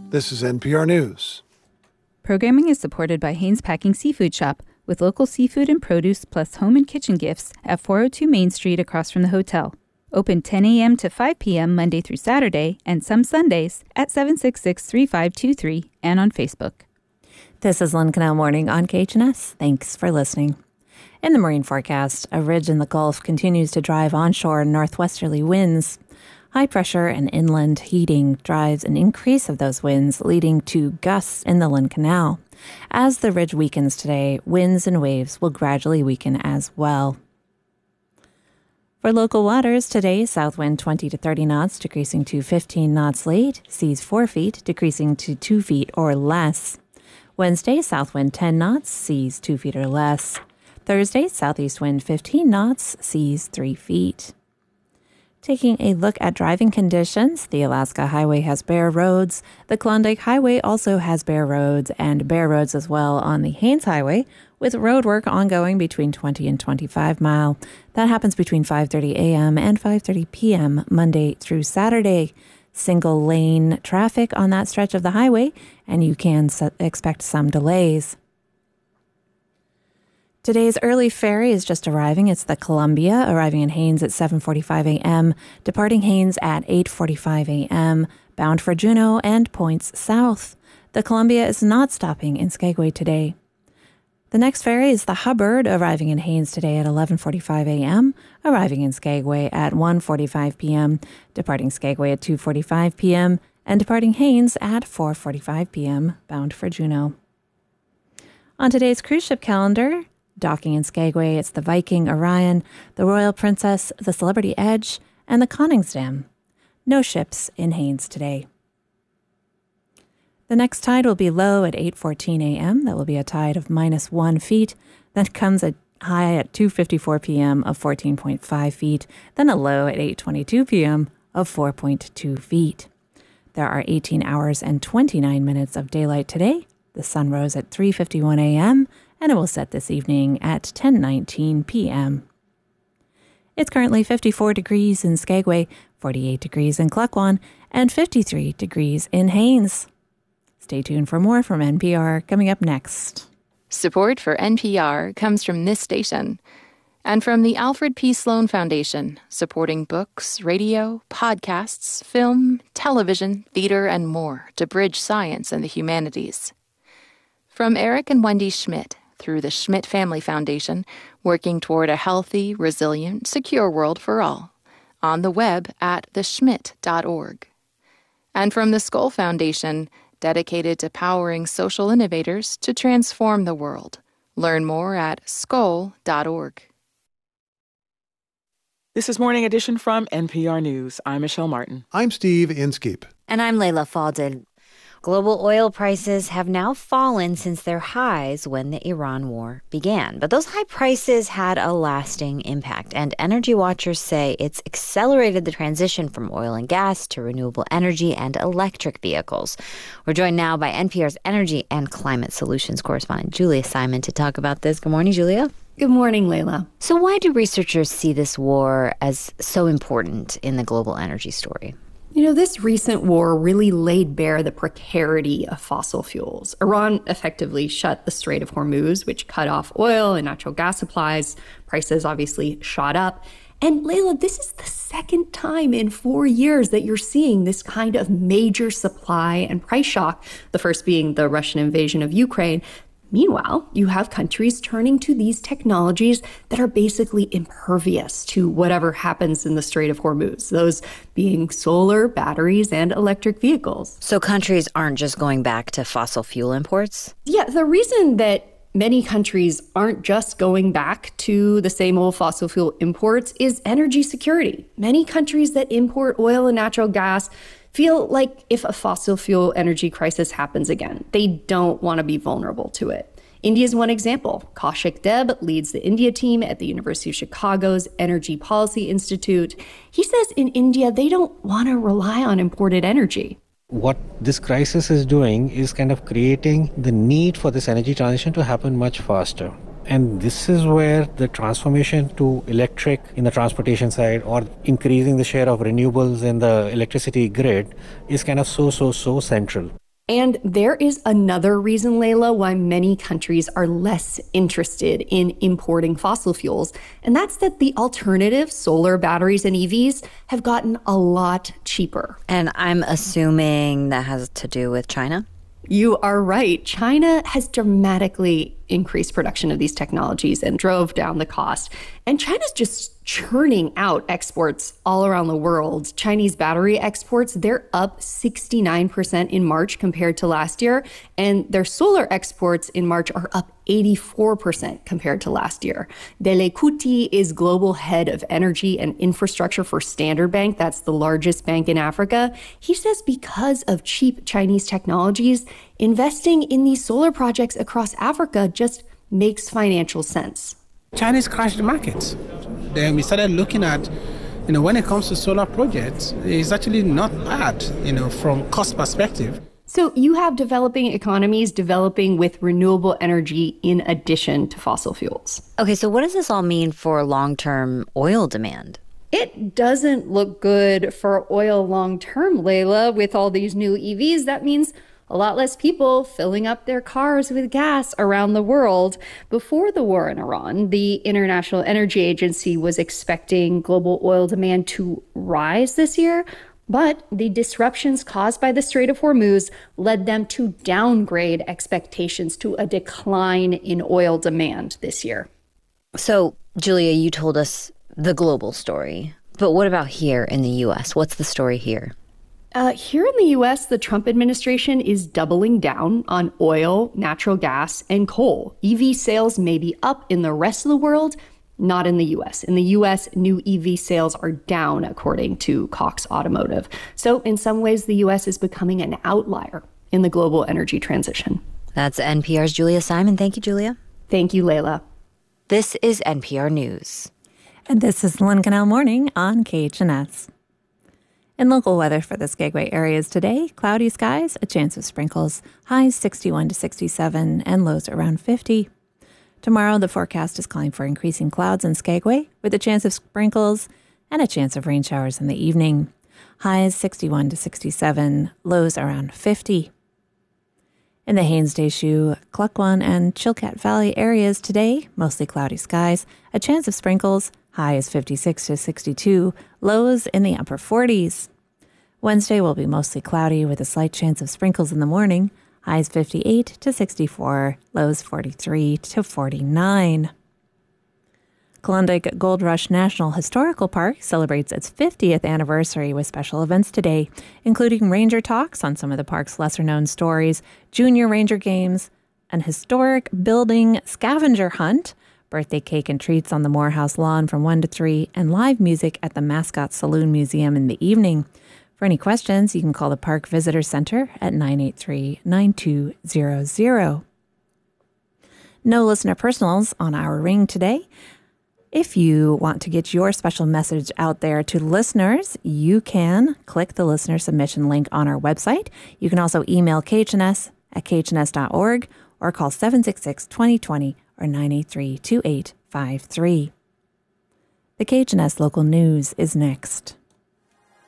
This is NPR News. Programming is supported by Haynes Packing Seafood Shop, with local seafood and produce plus home and kitchen gifts at 402 Main Street across from the hotel. Open 10 a.m. to 5 p.m. Monday through Saturday and some Sundays at 766-3523 and on Facebook. This is Lynn Canal Morning on KHNS. Thanks for listening. In the marine forecast, a ridge in the Gulf continues to drive onshore northwesterly winds. High pressure and inland heating drives an increase of those winds, leading to gusts in the Lynn Canal. As the ridge weakens today, winds and waves will gradually weaken as well. For local waters today, south wind 20 to 30 knots, decreasing to 15 knots late. Seas 4 feet, decreasing to 2 feet or less. Wednesday, south wind 10 knots, seas 2 feet or less. Thursday, southeast wind 15 knots, seas 3 feet. Taking a look at driving conditions, the Alaska Highway has bare roads. The Klondike Highway also has bare roads and bare roads as well on the Haynes Highway, with road work ongoing between 20 and 25 mile. That happens between 5:30 a.m. and 5:30 p.m. Monday through Saturday. Single lane traffic on that stretch of the highway, and you can expect some delays. Today's early ferry is just arriving. It's the Columbia, arriving in Haynes at 7:45 a.m., departing Haynes at 8:45 a.m., bound for Juneau and points south. The Columbia is not stopping in Skagway today. The next ferry is the Hubbard, arriving in Haynes today at 11:45 a.m., arriving in Skagway at 1:45 p.m., departing Skagway at 2:45 p.m., and departing Haynes at 4:45 p.m., bound for Juneau. On today's cruise ship calendar, docking in Skagway, it's the Viking Orion, the Royal Princess, the Celebrity Edge, and the Koningsdam. No ships in Haynes today. The next tide will be low at 8:14 a.m. That will be a tide of -1 feet. Then comes a high at 2:54 p.m. of 14.5 feet. Then a low at 8:22 p.m. of 4.2 feet. There are 18 hours and 29 minutes of daylight today. The sun rose at 3:51 a.m., and it will set this evening at 10:19 p.m. It's currently 54 degrees in Skagway, 48 degrees in Klukwan, and 53 degrees in Haynes. Stay tuned for more from NPR coming up next. Support for NPR comes from this station and from the Alfred P. Sloan Foundation, supporting books, radio, podcasts, film, television, theater, and more to bridge science and the humanities. From Eric and Wendy Schmidt, through the Schmidt Family Foundation, working toward a healthy, resilient, secure world for all. On the web at theschmidt.org. And from the Skoll Foundation, dedicated to powering social innovators to transform the world. Learn more at skoll.org. This is Morning Edition from NPR News. I'm Michelle Martin. I'm Steve Inskeep. And I'm Layla Fadel. Global oil prices have now fallen since their highs when the Iran war began. But those high prices had a lasting impact, and energy watchers say it's accelerated the transition from oil and gas to renewable energy and electric vehicles. We're joined now by NPR's Energy and Climate Solutions correspondent Julia Simon to talk about this. Good morning, Julia. Good morning, Layla. So why do researchers see this war as so important in the global energy story? You know, this recent war really laid bare the precarity of fossil fuels. Iran effectively shut the Strait of Hormuz, which cut off oil and natural gas supplies. Prices obviously shot up. And Layla, this is the second time in 4 years that you're seeing this kind of major supply and price shock, the first being the Russian invasion of Ukraine. Meanwhile, you have countries turning to these technologies that are basically impervious to whatever happens in the Strait of Hormuz, those being solar, batteries, and electric vehicles. So countries aren't just going back to fossil fuel imports? Yeah, the reason that many countries aren't just going back to the same old fossil fuel imports is energy security. Many countries that import oil and natural gas feel like if a fossil fuel energy crisis happens again, they don't want to be vulnerable to it. India is one example. Kaushik Deb leads the India team at the University of Chicago's Energy Policy Institute. He says in India, they don't want to rely on imported energy. What this crisis is doing is kind of creating the need for this energy transition to happen much faster. And this is where the transformation to electric in the transportation side or increasing the share of renewables in the electricity grid is kind of so central. And there is another reason, Layla, why many countries are less interested in importing fossil fuels. And that's that the alternative solar batteries and EVs have gotten a lot cheaper. And I'm assuming that has to do with China? You are right. China has dramatically increased production of these technologies and drove down the cost. And China's just churning out exports all around the world. Chinese battery exports, they're up 69% in March compared to last year. And their solar exports in March are up 84% compared to last year. Dele Kuti is global head of energy and infrastructure for Standard Bank. That's the largest bank in Africa. He says because of cheap Chinese technologies, investing in these solar projects across Africa just makes financial sense. Chinese crashed the market. Then we started looking at, when it comes to solar projects, it's actually not bad, from cost perspective. So you have developing economies developing with renewable energy in addition to fossil fuels. Okay, so what does this all mean for long-term oil demand? It doesn't look good for oil long-term, Layla. With all these new EVs, that means a lot less people filling up their cars with gas around the world. Before the war in Iran, the International Energy Agency was expecting global oil demand to rise this year, but the disruptions caused by the Strait of Hormuz led them to downgrade expectations to a decline in oil demand this year. So, Julia, you told us the global story, but what about here in the U.S.? What's the story here? Here in the U.S., the Trump administration is doubling down on oil, natural gas, and coal. EV sales may be up in the rest of the world, not in the U.S. In the U.S., new EV sales are down, according to Cox Automotive. So in some ways, the U.S. is becoming an outlier in the global energy transition. That's NPR's Julia Simon. Thank you, Julia. Thank you, Layla. This is NPR News. And this is Lynn Canal Morning on KHNS. In local weather for the Skagway areas today, cloudy skies, a chance of sprinkles, highs 61 to 67, and lows around 50. Tomorrow, the forecast is calling for increasing clouds in Skagway, with a chance of sprinkles and a chance of rain showers in the evening. Highs 61 to 67, lows around 50. In the Haines-Deschutes, Klukwan, and Chilkat Valley areas today, mostly cloudy skies, a chance of sprinkles, highs 56 to 62, lows in the upper 40s. Wednesday will be mostly cloudy with a slight chance of sprinkles in the morning, highs 58 to 64, lows 43 to 49. Klondike Gold Rush National Historical Park celebrates its 50th anniversary with special events today, including ranger talks on some of the park's lesser-known stories, junior ranger games, an historic building scavenger hunt, birthday cake and treats on the Morehouse lawn from 1 to 3, and live music at the Mascot Saloon Museum in the evening. For any questions, you can call the Park Visitor Center at 983-9200. No listener personals on our ring today. If you want to get your special message out there to listeners, you can click the listener submission link on our website. You can also email KHNS at khns.org or call 766-2020 or 983-2853. The KHNS Local News is next.